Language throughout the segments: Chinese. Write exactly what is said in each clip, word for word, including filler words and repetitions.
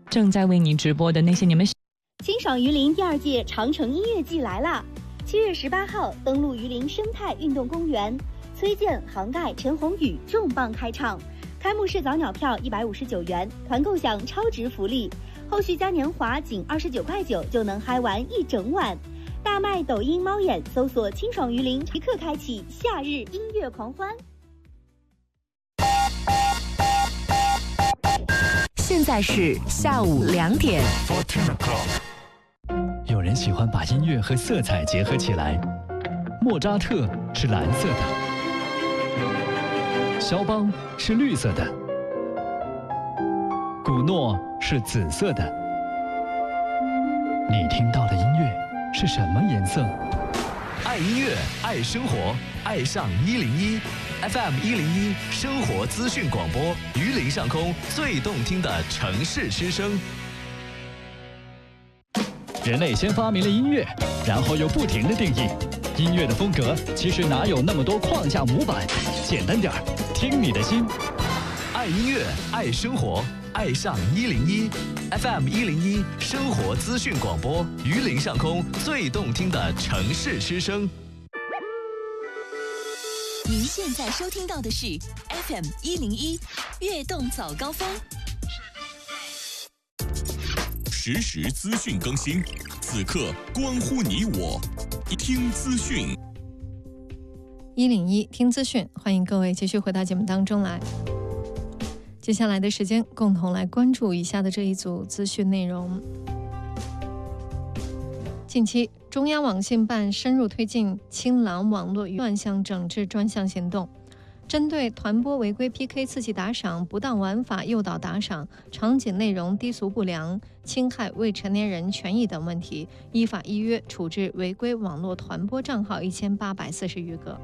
正在为你直播的那些你们。 清爽榆林第二届长城音乐季来啦！七月十八号登陆榆林生态运动公园，崔健、杭盖、陈鸿宇重磅开唱。开幕式早鸟票一百五十九元，团购享超值福利，后续嘉年华仅二十九块九就能嗨完一整晚。大麦抖音猫眼搜索清爽榆林，即刻开启夏日音乐狂欢。 现在是下午两点。 有人喜欢把音乐和色彩结合起来，莫扎特是蓝色的，肖邦是绿色的，古诺是紫色的。你听到的音乐是什么颜色？ 爱音乐，爱生活，爱上一零一 F M 一零一生活资讯广播，榆林上空最动听的城市之声。 人类先发明了音乐，然后又不停地定义音乐的风格。其实哪有那么多框架模板？简单点儿，听你的心。 爱音乐，爱生活，爱上一零一 F M 一零一生活资讯广播，榆林上空最动听的城市之声。 您现在收听到的是 F M 一零一悦动早高峰。 实时资讯更新，此刻关乎你我。听资讯， 一零一听资讯，欢迎各位继续回到节目当中来。接下来的时间，共同来关注以下的这一组资讯内容。近期，中央网信办深入推进清朗网络乱象整治专项行动。针对团播违规 P K 刺激打赏、不当玩法诱导打赏、场景内容低俗不良、侵害未成年人权益等问题，依法依约处置违规网络团播账号一千八百四十余个。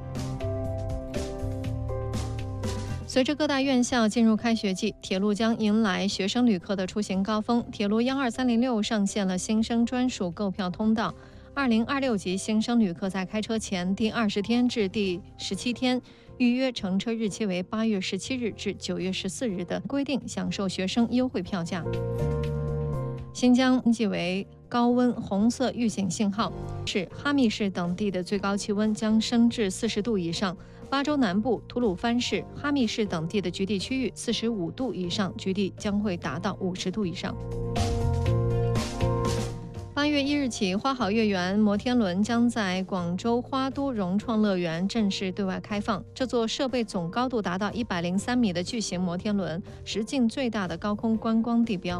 随着各大院校进入开学季，铁路将迎来学生旅客的出行高峰。铁路幺二三零六上线了新生专属购票通道。二零二六级新生旅客在开车前第二十天至第十七天预约乘车日期为八月十七日至九月十四日的规定，享受学生优惠票价。新疆登记为高温红色预警信号，是哈密市等地的最高气温将升至四十度以上。巴州南部、吐鲁番市、哈密市等地的局地区域四十五度以上，局地将会达到五十度以上。八月一日起，花好月圆摩天轮将在广州花都融创乐园正式对外开放。这座设备总高度达到一百零三米的巨型摩天轮，实境最大的高空观光地标。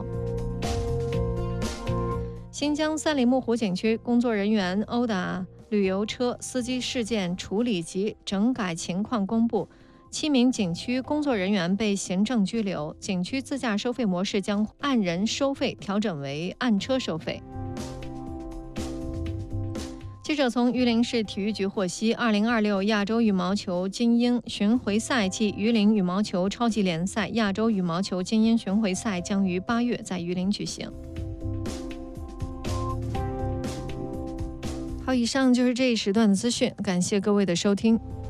新疆三林木湖景区工作人员殴打旅游车司机事件处理及整改情况公布，七名景区工作人员被行政拘留，景区自驾收费模式将按人收费调整为按车收费。记者从榆林市体育局获悉，二零二六亚洲羽毛球精英巡回赛暨榆林羽毛球超级联赛亚洲羽毛球精英巡回赛将于八月在榆林举行。好，以上就是这一时段的资讯，感谢各位的收听。